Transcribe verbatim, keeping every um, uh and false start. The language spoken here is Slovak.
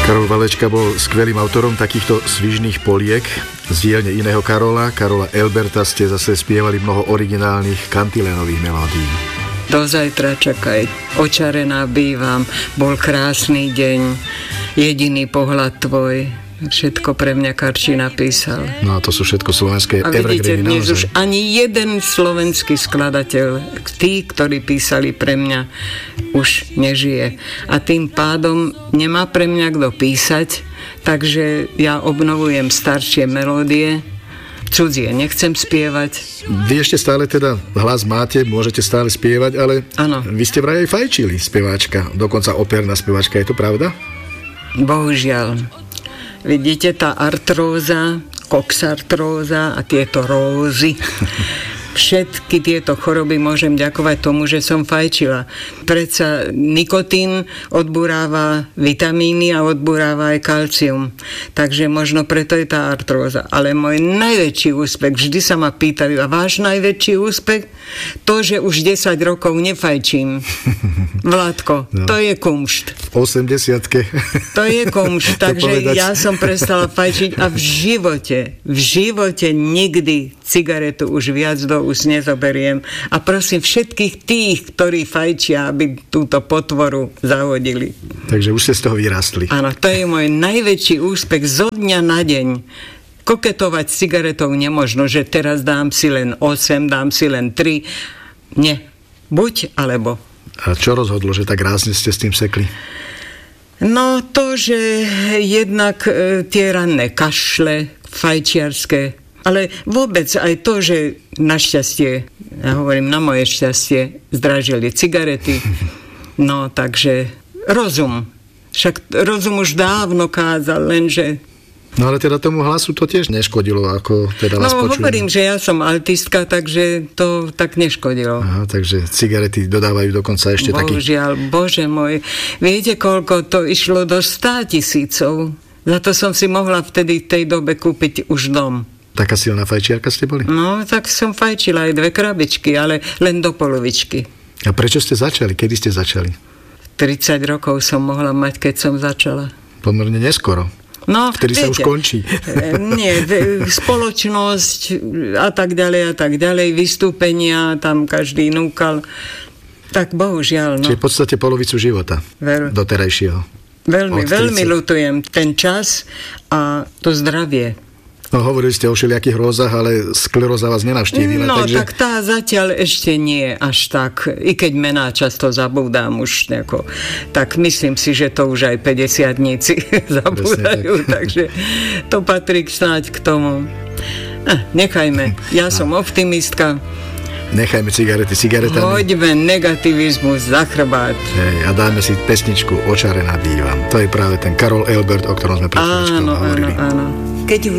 Karol Valečka bol skvelým autorom takýchto svižných poliek. Z dielne iného Karola, Karola Elberta, ste zase spievali mnoho originálnych kantilénových melódií. Do zajtra čakaj, očarená bývam, bol krásny deň, jediný pohľad tvoj, všetko pre mňa Karči napísal. No a to sú všetko slovenské evergreeny. A vidíte, dnes naozaj. už ani jeden slovenský skladateľ, tí, ktorí písali pre mňa, už nežije. A tým pádom nemá pre mňa kto písať, takže ja obnovujem staršie melódie, cudzie nechcem spievať. Vy ešte stále teda hlas máte, môžete stále spievať, ale ano. Vy ste vraj aj fajčili, speváčka, dokonca operná speváčka, je to pravda? Bohužiaľ. Vidíte, tá artróza, koxartróza a tieto rózy, všetky tieto choroby môžem ďakovať tomu, že som fajčila. Predsa nikotín odburáva vitamíny a odburáva aj kalcium. Takže možno preto je tá artróza. Ale môj najväčší úspech, vždy sa ma pýtali, a váš najväčší úspech? To, že už desať rokov nefajčím. Vládko, no. To je kumšt. V osemdesiatke. To je kumšt, takže ja som prestala fajčiť a v živote, v živote nikdy cigaretu už viac do úst nezoberiem. A prosím všetkých tých, ktorí fajčia, aby túto potvoru zahodili. Takže už ste z toho vyrastli. Áno, to je môj najväčší úspech zo dňa na deň. Koketovať s cigaretou nemožno, že teraz dám si len osem, dám si len tri. Nie. Buď alebo. A čo rozhodlo, že tak rázne ste s tým sekli? No to, že jednak e, tie ranné kašle fajčiarske, ale vôbec aj to, že našťastie, ja hovorím na moje šťastie, zdražili cigarety. No takže rozum. Však rozum už dávno kázal, lenže... No ale teda tomu hlasu to tiež neškodilo, ako teda vás no, počujem. No hovorím, že ja som altistka, takže to tak neškodilo. Aha, takže cigarety dodávajú dokonca ešte taký... Bohužiaľ, bože môj. Viete, koľko to išlo do sto tisícov? Za to som si mohla vtedy v tej dobe kúpiť už dom. Taká silná fajčiarka ste boli? No, tak som fajčila aj dve krabičky, ale len do polovičky. A prečo ste začali? Kedy ste začali? tridsať rokov som mohla mať, keď som začala. Pomerne neskoro. No, vtedy viete, sa už končí. Nie, spoločnosť a tak ďalej a tak ďalej, vystúpenia, tam každý núkal. Tak bohužiaľ, no. Čiže v podstate polovicu života Ver... doterajšieho. Veľmi, veľmi ľutujem ten čas a to zdravie. No, hovorili ste o všelijakých rózach, ale skleróza vás nenavštívila. No, takže... tak tá zatiaľ ešte nie až tak. I keď mená často zabúdam už nejako. Tak myslím si, že to už aj päťdesiatnici zabúdajú. Tak. Takže to patrí snáď k tomu. Eh, nechajme. Ja som optimistka. Nechajme cigarety cigaretami. Hoďme negativizmus za chrbát. Hej, a dáme si pesničku Očarená bývam. To je práve ten Karol Elbert, o ktorom sme pred chvíľočkou hovorili. Áno, áno, áno. Keď